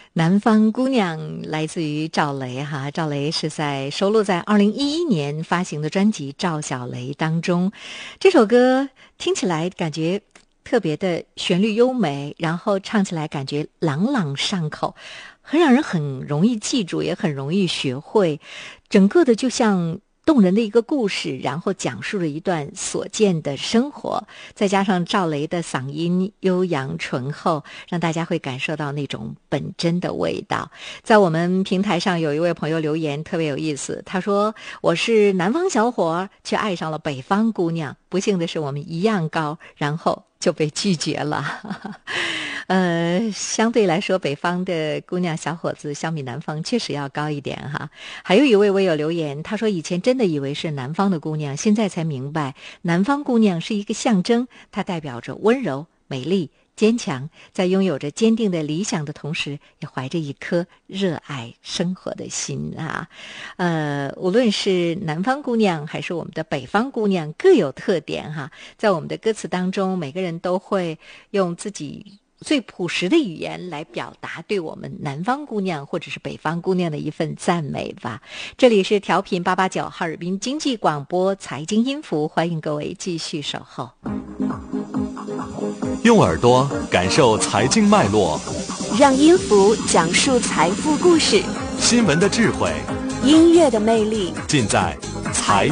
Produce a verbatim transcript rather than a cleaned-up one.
南方姑娘来自于赵雷哈，赵雷是在收录在二零一一年发行的专辑《赵小雷》当中。这首歌听起来感觉特别的旋律优美，然后唱起来感觉朗朗上口，很让人很容易记住，也很容易学会。整个的就像动人的一个故事，然后讲述了一段所见的生活，再加上赵雷的嗓音悠扬醇厚，让大家会感受到那种本真的味道。在我们平台上有一位朋友留言特别有意思，他说我是南方小伙却爱上了北方姑娘，不幸的是我们一样高，然后就被拒绝了。呃，相对来说北方的姑娘小伙子相比南方确实要高一点哈。还有一位微友留言，他说以前真的以为是南方的姑娘，现在才明白南方姑娘是一个象征，它代表着温柔、美丽、坚强，在拥有着坚定的理想的同时，也怀着一颗热爱生活的心啊。呃，无论是南方姑娘还是我们的北方姑娘，各有特点哈。在我们的歌词当中，每个人都会用自己最朴实的语言来表达对我们南方姑娘或者是北方姑娘的一份赞美吧。这里是调频八八九哈尔滨经济广播财经音符，欢迎各位继续守候。 用耳朵感受财经脉络， 让音符讲述财富故事， 新闻的智慧， 音乐的魅力， 尽在